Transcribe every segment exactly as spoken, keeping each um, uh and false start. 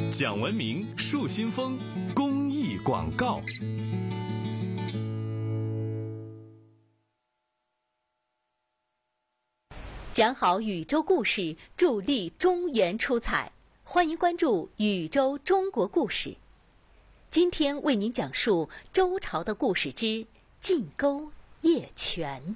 讲文明树新风公益广告。 讲好宇宙故事，助力中原出彩。欢迎关注宇宙中国故事。今天为您讲述周朝的故事之晋沟邺泉。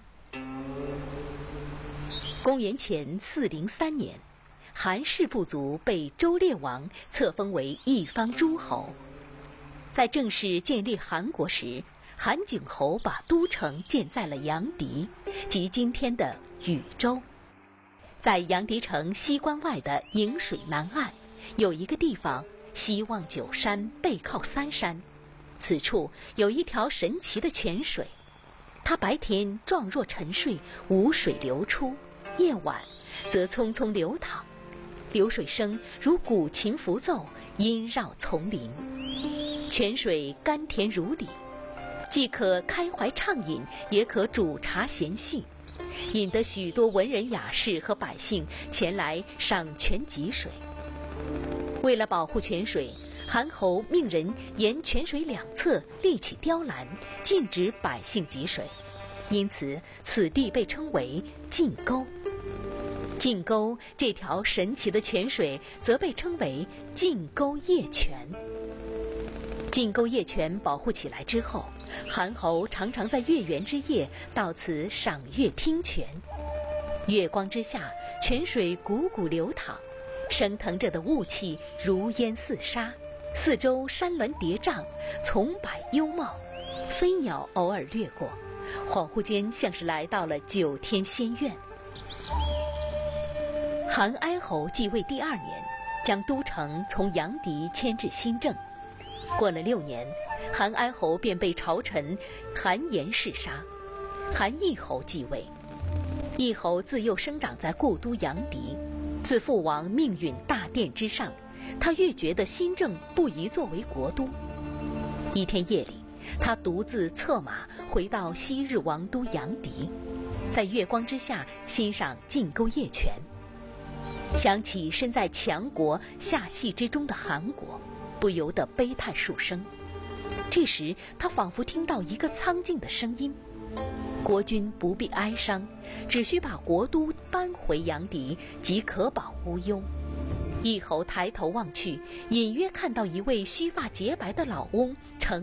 公元前四零三年，韩氏部族被周烈王册封为一方诸侯。在正式建立韩国时，韩景侯把都城建在了阳翟，即今天的禹州。在阳翟城西关外的颍水南岸，有一个地方西望九山，背靠三山。此处有一条神奇的泉水，它白天状若沉睡，无水流出，夜晚则匆匆流淌，流水声如古琴浮奏，萦绕丛林。泉水甘甜如醴，既可开怀畅饮，也可煮茶闲叙，引得许多文人雅士和百姓前来赏泉汲水。为了保护泉水，韩侯命人沿泉水两侧立起雕栏，禁止百姓汲水，因此此地被称为晋沟。晋沟这条神奇的泉水则被称为晋沟邺泉。晋沟邺泉保护起来之后，韩侯常常在月圆之夜到此赏月听泉。月光之下，泉水汩汩流淌，升腾着的雾气如烟似沙，四周山峦叠嶂，丛柏幽茂，飞鸟偶尔掠过，恍惚间像是来到了九天仙苑。韩哀侯继位第二年，将都城从阳翟迁至新郑。过了六年，韩哀侯便被朝臣韩延弑杀，韩懿侯继位。懿侯自幼生长在故都阳翟，自父王命允大殿之上，他越觉得新郑不宜作为国都。一天夜里，他独自策马回到昔日王都阳翟，在月光之下欣赏晋沟邺泉。想起身在强国夏系之中的韩国，不由得悲叹数声。这时他仿佛听到一个苍劲的声音：国君不必哀伤，只需把国都搬回阳翟，即可保无忧。懿侯抬头望去，隐约看到一位须发洁白的老翁